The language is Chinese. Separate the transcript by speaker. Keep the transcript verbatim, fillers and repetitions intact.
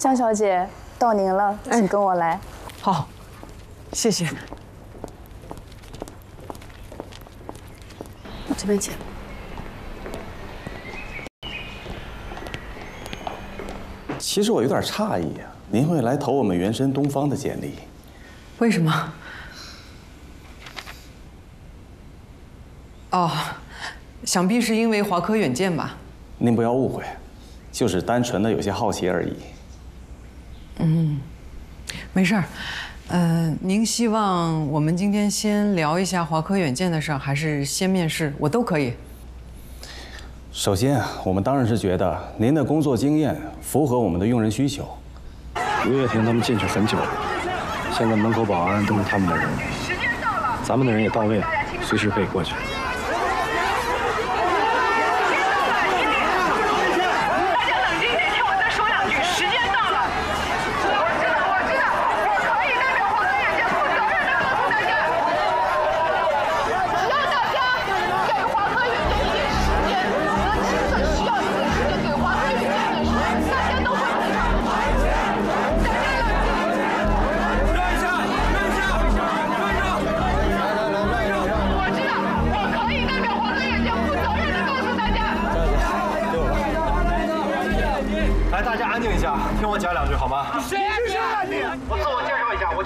Speaker 1: 江小姐，到您了，请跟我来。
Speaker 2: 好，谢谢。
Speaker 3: 这边请。
Speaker 4: 其实我有点诧异啊，您会来投我们原神东方的简历？
Speaker 2: 为什么？哦，想必是因为华科远见吧？
Speaker 4: 您不要误会，就是单纯的有些好奇而已。
Speaker 2: 嗯，没事儿。呃，您希望我们今天先聊一下华科远见的事儿，还是先面试？我都可以。
Speaker 4: 首先啊，我们当然是觉得您的工作经验符合我们的用人需求。
Speaker 5: 吴月婷他们进去很久了，现在门口保安都是他们的人，咱们的人也到位了，随时可以过去。
Speaker 6: 来，大家安静一下，听我讲两句好吗？
Speaker 7: 谁呀？谁呀？你！我自我介绍一下，我。